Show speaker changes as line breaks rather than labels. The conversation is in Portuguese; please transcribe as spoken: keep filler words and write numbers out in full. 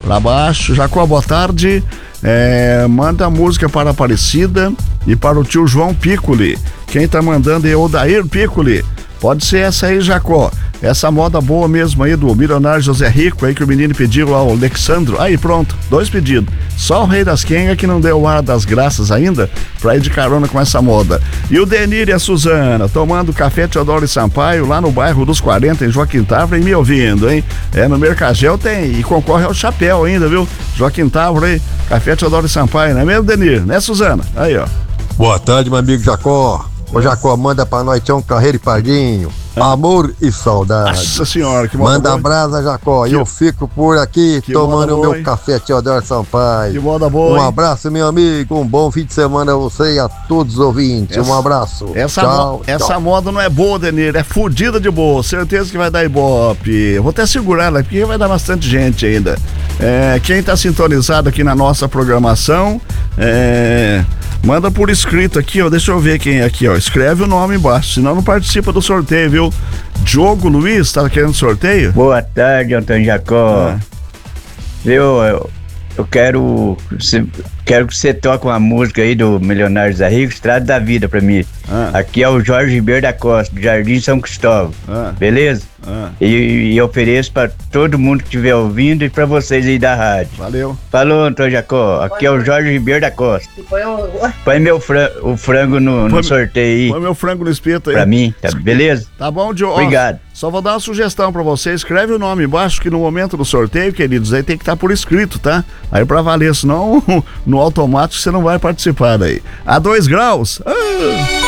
Pra baixo. Jacó, boa tarde. É, manda a música para a Aparecida e para o tio João Piccoli. Quem tá mandando é o Odair Piccoli. Pode ser essa aí, Jacó. Essa moda boa mesmo aí do milionário José Rico aí que o menino pediu ao Alexandro. Aí pronto, dois pedidos. Só o rei das quengas que não deu o ar das graças ainda pra ir de carona com essa moda. E o Denir e a Suzana tomando café Teodoro e Sampaio lá no bairro dos quarenta em Joaquim Távora e me ouvindo, hein? É, no Mercagel tem e concorre ao chapéu ainda, viu? Joaquim Távora aí, café Teodoro e Sampaio, não é mesmo, Denir? Né, Suzana? Aí, ó.
Boa tarde, meu amigo Jacó. Ô Jacó, manda pra nós Tião Carreiro e Pardinho, amor e saudade.
Nossa senhora, que moda
Manda
boa.
abraço, Jacó, e eu fico por aqui
que
tomando o
boa,
meu
hein?
café Teodoro Sampaio.
Que moda boa,
Um
hein?
abraço, meu amigo, um bom fim de semana a você e a todos os ouvintes.
Essa-
um abraço.
Essa,
tchau,
mo- essa
tchau.
moda não é boa, Denir, é fodida de boa. Certeza que vai dar ibope. Vou até segurar ela, porque vai dar bastante gente ainda. É, quem tá sintonizado aqui na nossa programação, é, manda por escrito aqui, ó. Deixa eu ver quem é aqui, ó. Escreve o nome embaixo, senão não participa do sorteio, viu? Diogo Luiz, tá querendo sorteio?
Boa tarde, Antônio Jacó.
Ah.
Eu, eu, eu quero, você- quero que você toque uma música aí do Milionário Zé Rico, Estrada da Vida pra mim.
Ah.
Aqui é o Jorge Ribeiro da Costa, do Jardim São Cristóvão.
Ah.
Beleza?
Ah.
E, e ofereço pra todo mundo que estiver ouvindo e pra vocês aí da rádio.
Valeu.
Falou, Antônio Jacó. Aqui é o Jorge Ribeiro da Costa. Põe meu fran- o frango no, no
Põe-
sorteio
Põe
aí
meu frango no espeto aí.
pra mim, tá beleza?
Tá bom, Diogo?
Obrigado.
Só vou dar uma sugestão pra você. Escreve o nome embaixo, que no momento do sorteio, queridos, aí tem que estar por escrito, tá? Aí pra valer, senão no automático você não vai participar daí. A dois graus. Ah!